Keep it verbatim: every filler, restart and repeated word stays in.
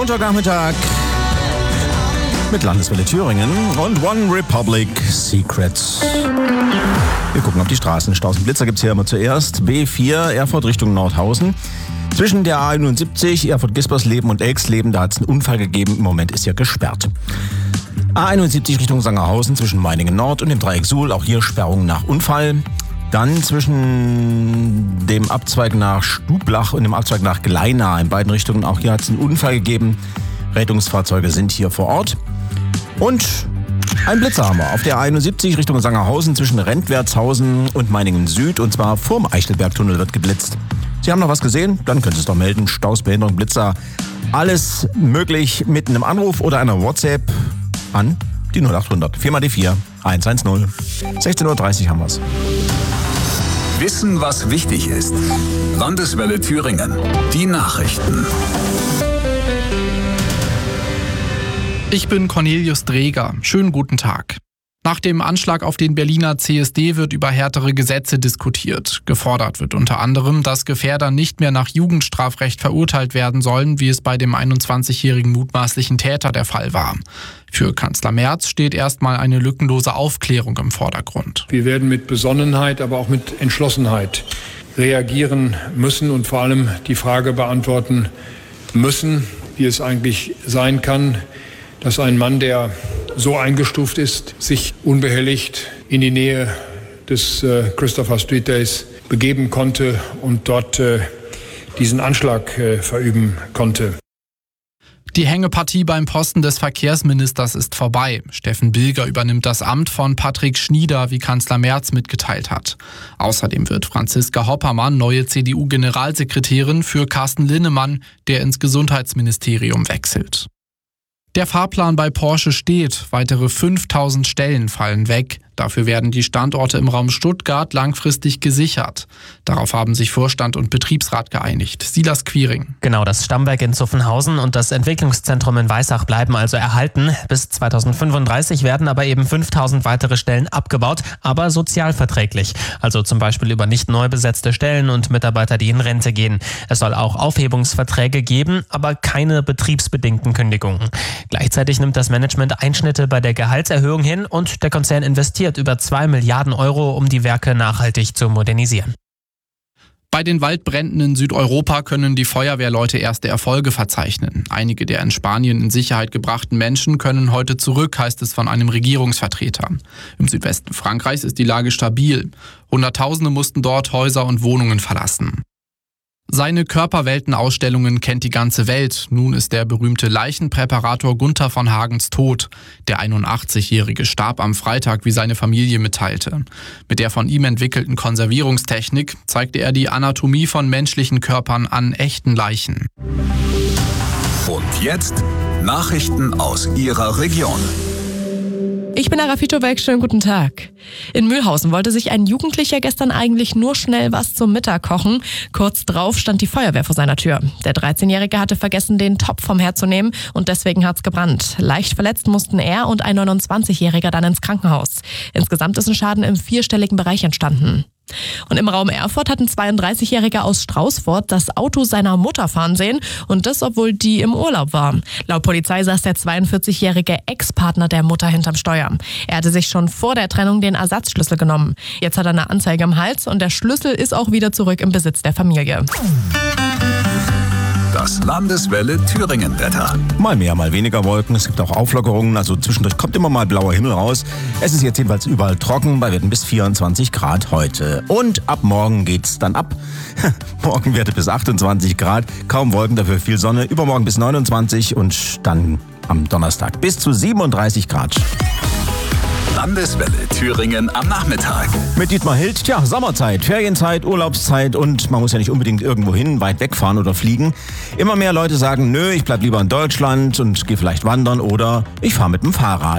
Montagnachmittag mit Landeswelle Thüringen und One Republic Secrets. Wir gucken auf die Straßen. Staus und Blitzer gibt es hier immer zuerst. B vier, Erfurt Richtung Nordhausen. Zwischen der A einundsiebzig, Erfurt-Gispersleben und Elxleben, da hat es einen Unfall gegeben. Im Moment ist hier gesperrt. A einundsiebzig Richtung Sangerhausen zwischen Meiningen Nord und dem Dreieck Suhl. Auch hier Sperrung nach Unfall. Dann zwischen dem Abzweig nach Stublach und dem Abzweig nach Gleina in beiden Richtungen. Auch hier hat es einen Unfall gegeben. Rettungsfahrzeuge sind hier vor Ort. Und ein Blitzer haben wir auf der A einundsiebzig Richtung Sangerhausen zwischen Rentwertshausen und Meiningen Süd. Und zwar vorm Eichelbergtunnel wird geblitzt. Sie haben noch was gesehen? Dann können Sie es doch melden. Staus, Behinderung, Blitzer. Alles möglich mit einem Anruf oder einer WhatsApp an die null acht hundert vier mal die vier eins eins null. sechzehn Uhr dreißig haben wir's. Wissen, was wichtig ist. Landeswelle Thüringen. Die Nachrichten. Ich bin Cornelius Dreger. Schönen guten Tag. Nach dem Anschlag auf den Berliner C S D wird über härtere Gesetze diskutiert. Gefordert wird unter anderem, dass Gefährder nicht mehr nach Jugendstrafrecht verurteilt werden sollen, wie es bei dem einundzwanzigjährigen mutmaßlichen Täter der Fall war. Für Kanzler Merz steht erstmal eine lückenlose Aufklärung im Vordergrund. Wir werden mit Besonnenheit, aber auch mit Entschlossenheit reagieren müssen und vor allem die Frage beantworten müssen, wie es eigentlich sein kann, dass ein Mann, der so eingestuft ist, sich unbehelligt in die Nähe des äh, Christopher Street Days begeben konnte und dort äh, diesen Anschlag äh, verüben konnte. Die Hängepartie beim Posten des Verkehrsministers ist vorbei. Steffen Bilger übernimmt das Amt von Patrick Schnieder, wie Kanzler Merz mitgeteilt hat. Außerdem wird Franziska Hoppermann neue C D U-Generalsekretärin für Carsten Linnemann, der ins Gesundheitsministerium wechselt. Der Fahrplan bei Porsche steht. Weitere fünftausend Stellen fallen weg. Dafür werden die Standorte im Raum Stuttgart langfristig gesichert. Darauf haben sich Vorstand und Betriebsrat geeinigt. Silas Quiring. Genau, das Stammwerk in Zuffenhausen und das Entwicklungszentrum in Weissach bleiben also erhalten. Bis zweitausendfünfunddreißig werden aber eben fünftausend weitere Stellen abgebaut, aber sozialverträglich. Also zum Beispiel über nicht neu besetzte Stellen und Mitarbeiter, die in Rente gehen. Es soll auch Aufhebungsverträge geben, aber keine betriebsbedingten Kündigungen. Gleichzeitig nimmt das Management Einschnitte bei der Gehaltserhöhung hin und der Konzern investiert über zwei Milliarden Euro, um die Werke nachhaltig zu modernisieren. Bei den Waldbränden in Südeuropa können die Feuerwehrleute erste Erfolge verzeichnen. Einige der in Spanien in Sicherheit gebrachten Menschen können heute zurück, heißt es von einem Regierungsvertreter. Im Südwesten Frankreichs ist die Lage stabil. Hunderttausende mussten dort Häuser und Wohnungen verlassen. Seine Körperweltenausstellungen kennt die ganze Welt. Nun ist der berühmte Leichenpräparator Gunther von Hagens tot. Der einundachtzigjährige starb am Freitag, wie seine Familie mitteilte. Mit der von ihm entwickelten Konservierungstechnik zeigte er die Anatomie von menschlichen Körpern an echten Leichen. Und jetzt Nachrichten aus Ihrer Region. Ich bin Ara Fitowek, schönen guten Tag. In Mühlhausen wollte sich ein Jugendlicher gestern eigentlich nur schnell was zum Mittag kochen. Kurz drauf stand die Feuerwehr vor seiner Tür. Der dreizehnjährige hatte vergessen, den Topf vom Herd zu nehmen und deswegen hat's gebrannt. Leicht verletzt mussten er und ein neunundzwanzigjähriger dann ins Krankenhaus. Insgesamt ist ein Schaden im vierstelligen Bereich entstanden. Und im Raum Erfurt hat ein zweiunddreißigjähriger aus Straußfurt das Auto seiner Mutter fahren sehen und das, obwohl die im Urlaub war. Laut Polizei saß der zweiundvierzigjährige Ex-Partner der Mutter hinterm Steuer. Er hatte sich schon vor der Trennung den Ersatzschlüssel genommen. Jetzt hat er eine Anzeige im Hals und der Schlüssel ist auch wieder zurück im Besitz der Familie. Das Landeswelle Thüringen Wetter. Mal mehr, mal weniger Wolken. Es gibt auch Auflockerungen, also zwischendurch kommt immer mal blauer Himmel raus. Es ist jetzt jedenfalls überall trocken, bei Werten bis vierundzwanzig Grad heute. Und ab morgen geht's dann ab. Morgen Werte bis achtundzwanzig Grad, kaum Wolken, dafür viel Sonne. Übermorgen bis neunundzwanzig und dann am Donnerstag bis zu siebenunddreißig Grad. Landeswelle Thüringen am Nachmittag. Mit Dietmar Hild, tja, Sommerzeit, Ferienzeit, Urlaubszeit und man muss ja nicht unbedingt irgendwo hin, weit wegfahren oder fliegen. Immer mehr Leute sagen, nö, ich bleib lieber in Deutschland und gehe vielleicht wandern oder ich fahre mit dem Fahrrad.